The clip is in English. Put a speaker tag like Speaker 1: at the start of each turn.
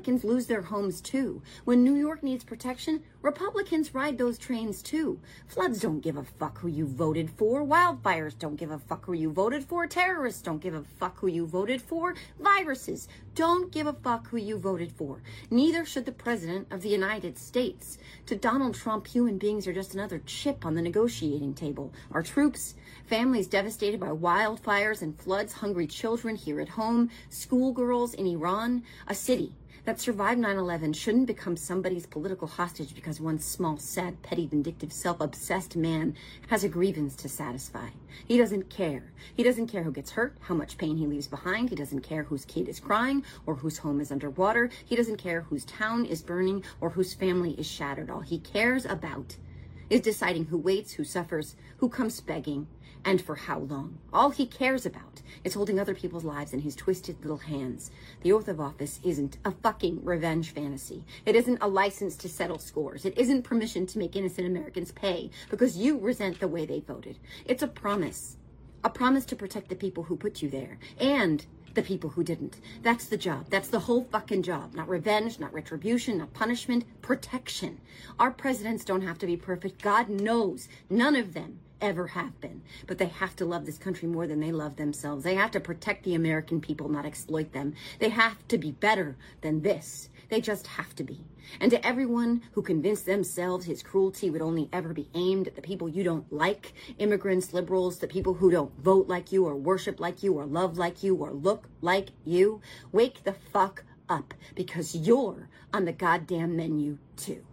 Speaker 1: Republicans lose their homes too. When New York needs protection, Republicans ride those trains too. Floods don't give a fuck who you voted for. Wildfires don't give a fuck who you voted for. Terrorists don't give a fuck who you voted for. Viruses don't give a fuck who you voted for. Neither should the President of the United States. To Donald Trump, human beings are just another chip on the negotiating table. Our troops, families devastated by wildfires and floods, hungry children here at home, schoolgirls in Iran, a city that survived 9/11 shouldn't become somebody's political hostage because one small, sad, petty, vindictive, self-obsessed man has a grievance to satisfy. He doesn't care. He doesn't care who gets hurt, how much pain he leaves behind. He doesn't care whose kid is crying or whose home is underwater. He doesn't care whose town is burning or whose family is shattered. All he cares about is deciding who waits, who suffers, who comes begging, and for how long. All he cares about is holding other people's lives in his twisted little hands. The oath of office isn't a fucking revenge fantasy. It isn't a license to settle scores. It isn't permission to make innocent Americans pay because you resent the way they voted. It's a promise to protect the people who put you there and the people who didn't. That's the job. That's the whole fucking job. Not revenge, not retribution, not punishment, protection. Our presidents don't have to be perfect. God knows none of them ever have been. But they have to love this country more than they love themselves. They have to protect the American people, not exploit them. They have to be better than this. They just have to be. And to everyone who convinced themselves his cruelty would only ever be aimed at the people you don't like, immigrants, liberals, the people who don't vote like you or worship like you or love like you or look like you, wake the fuck up because you're on the goddamn menu too.